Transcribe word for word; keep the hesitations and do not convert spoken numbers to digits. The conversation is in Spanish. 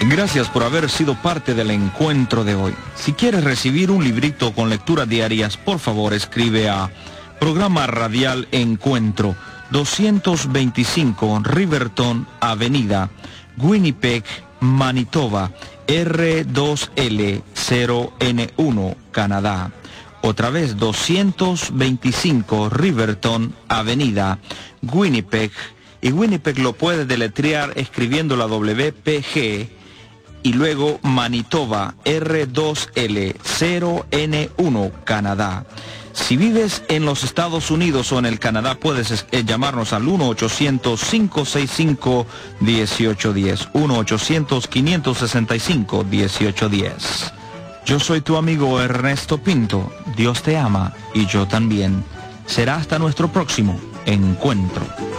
Gracias por haber sido parte del encuentro de hoy. Si quieres recibir un librito con lecturas diarias, por favor escribe a Programa Radial Encuentro, doscientos veinticinco Riverton Avenida, Winnipeg, Manitoba, R dos L cero N uno, Canadá. Otra vez, doscientos veinticinco Riverton Avenida, Winnipeg, y Winnipeg lo puede deletrear escribiendo la W P G y luego Manitoba, R dos L cero N uno, Canadá. Si vives en los Estados Unidos o en el Canadá, puedes eh, llamarnos al uno ochocientos, cinco seis cinco, uno ocho uno cero, uno ochocientos, cinco seis cinco, uno ocho uno cero. Yo soy tu amigo Ernesto Pinto. Dios te ama y yo también. Será hasta nuestro próximo encuentro.